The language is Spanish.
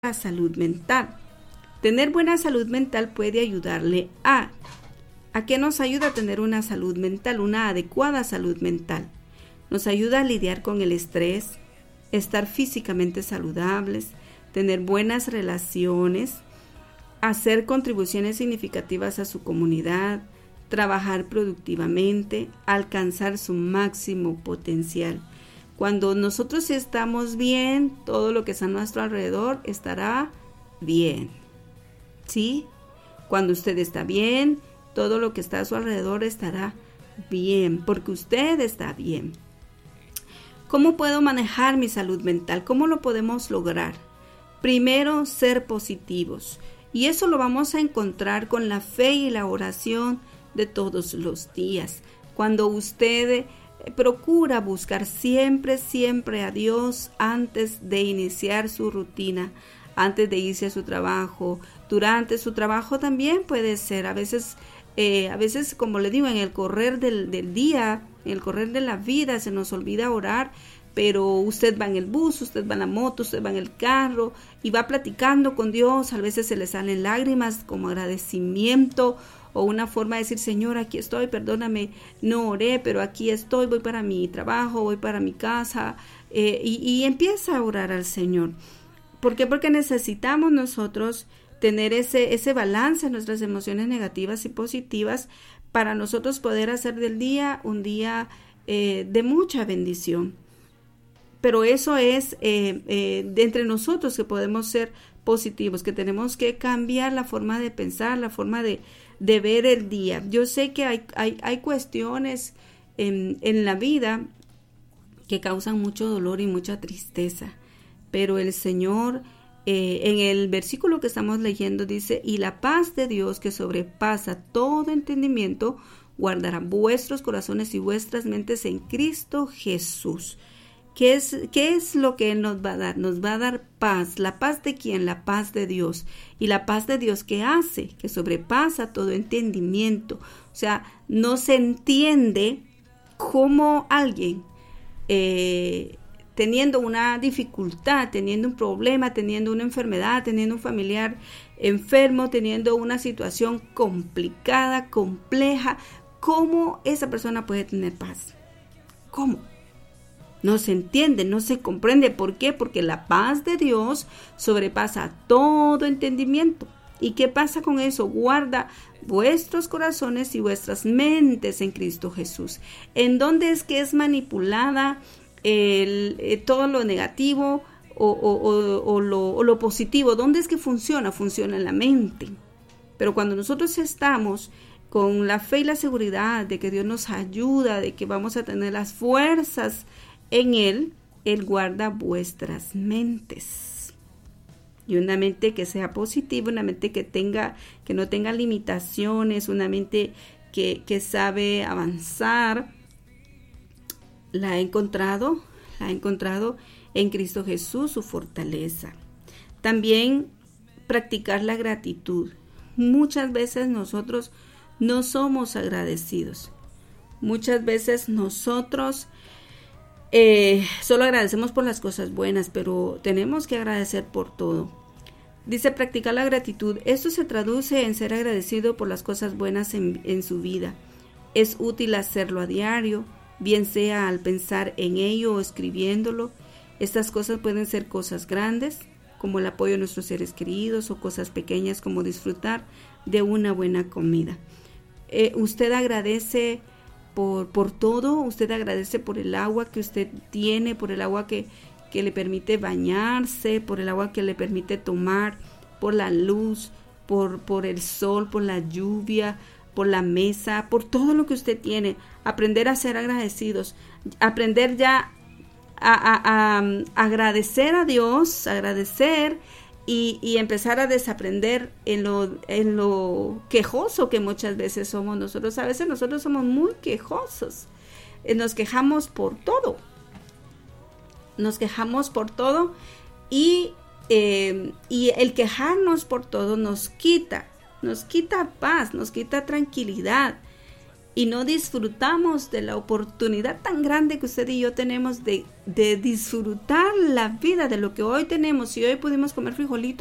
la salud mental. Tener buena salud mental puede ayudarle ¿A qué nos ayuda a tener una salud mental, una adecuada salud mental? Nos ayuda a lidiar con el estrés, estar físicamente saludables, tener buenas relaciones, hacer contribuciones significativas a su comunidad, trabajar productivamente, alcanzar su máximo potencial. Cuando nosotros estamos bien, todo lo que está a nuestro alrededor estará bien. ¿Sí? Cuando usted está bien, todo lo que está a su alrededor estará bien, porque usted está bien. ¿Cómo puedo manejar mi salud mental? ¿Cómo lo podemos lograr? Primero, ser positivos. Y eso lo vamos a encontrar con la fe y la oración de todos los días. Cuando usted procura buscar siempre a Dios antes de iniciar su rutina, antes de irse a su trabajo, durante su trabajo también puede ser. A veces, como le digo, en el correr del día, en el correr de la vida se nos olvida orar, pero usted va en el bus, usted va en la moto, usted va en el carro y va platicando con Dios. A veces se le salen lágrimas como agradecimiento o una forma de decir: Señor, aquí estoy, perdóname, no oré, pero aquí estoy, voy para mi trabajo, voy para mi casa, y empieza a orar al Señor. ¿Por qué? Porque necesitamos nosotros tener ese balance en nuestras emociones negativas y positivas para nosotros poder hacer del día un día de mucha bendición. Pero eso es de entre nosotros que podemos ser positivos, que tenemos que cambiar la forma de pensar, la forma de ver el día. Yo sé que hay cuestiones en la vida que causan mucho dolor y mucha tristeza, pero el Señor, en el versículo que estamos leyendo, dice: y la paz de Dios, que sobrepasa todo entendimiento, guardará vuestros corazones y vuestras mentes en Cristo Jesús. ¿Qué es lo que Él nos va a dar? Nos va a dar paz. ¿La paz de quién? La paz de Dios. Y la paz de Dios, ¿qué hace? Que sobrepasa todo entendimiento. O sea, no se entiende cómo alguien, teniendo una dificultad, teniendo un problema, teniendo una enfermedad, teniendo un familiar enfermo, teniendo una situación complicada, compleja, ¿cómo esa persona puede tener paz? ¿Cómo? No se entiende, no se comprende. ¿Por qué? Porque la paz de Dios sobrepasa todo entendimiento. ¿Y qué pasa con eso? Guarda vuestros corazones y vuestras mentes en Cristo Jesús. ¿En dónde es que es manipulada todo lo negativo o lo positivo? ¿Dónde es que funciona? Funciona en la mente. Pero cuando nosotros estamos con la fe y la seguridad de que Dios nos ayuda, de que vamos a tener las fuerzas en Él guarda vuestras mentes. Y una mente que sea positiva, una mente que no tenga limitaciones, una mente que sabe avanzar, la he encontrado en Cristo Jesús, su fortaleza. También practicar la gratitud. Muchas veces nosotros no somos agradecidos. Muchas veces nosotros solo agradecemos por las cosas buenas, pero tenemos que agradecer por todo. Dice: practicar la gratitud. Esto se traduce en ser agradecido por las cosas buenas en su vida. Es útil hacerlo a diario, bien sea al pensar en ello o escribiéndolo. Estas cosas pueden ser cosas grandes, como el apoyo a nuestros seres queridos, o cosas pequeñas como disfrutar de una buena comida. Usted agradece por todo. Usted agradece por el agua que usted tiene, por el agua que le permite bañarse, por el agua que le permite tomar, por la luz, por el sol, por la lluvia, por la mesa, por todo lo que usted tiene. Aprender a ser agradecidos, aprender ya a agradecer a Dios, agradecer y empezar a desaprender en lo quejoso que muchas veces somos nosotros. A veces nosotros somos muy quejosos, nos quejamos por todo. Y el quejarnos por todo nos quita paz, nos quita tranquilidad. y no disfrutamos de la oportunidad tan grande que usted y yo tenemos de disfrutar la vida, de lo que hoy tenemos. Si hoy pudimos comer frijolitos